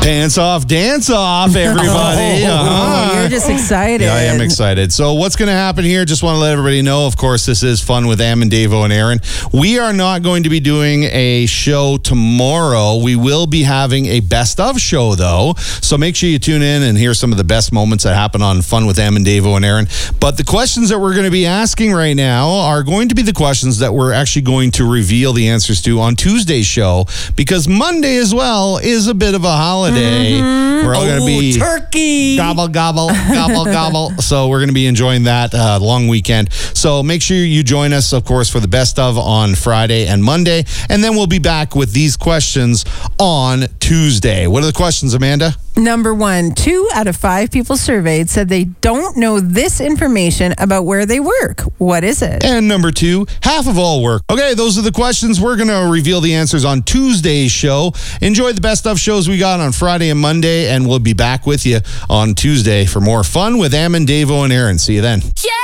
Pants off, dance off, everybody. You're just excited. Yeah, I am excited. So what's going to happen here? Just want to let everybody know, of course, this is Fun with Am and Davo and Aaron. We are not going to be doing a show tomorrow. We will be having a best of show, though. So make sure you tune in and hear some of the best moments that happen on Fun with Am and Davo and Aaron. But the questions that we're going to be asking right now are going to be the questions that we're actually going to reveal the answers to on Tuesday's show, because Monday as well is a bit of a holiday. We're all going to be turkey. Gobble, gobble, gobble, gobble. So we're going to be enjoying that long weekend. So make sure you join us, of course, for the best of on Friday and Monday. And then we'll be back with these questions on Tuesday. What are the questions, Amanda? Number 1, 2 out of 5 people surveyed said they don't know this information about where they work. What is it? And number 2, half of all work. Okay, those are the questions. We're going to reveal the answers on Tuesday's show. Enjoy the best of shows we got on Friday and Monday, and we'll be back with you on Tuesday for more Fun with Am and Davo and Aaron. See you then. Yeah!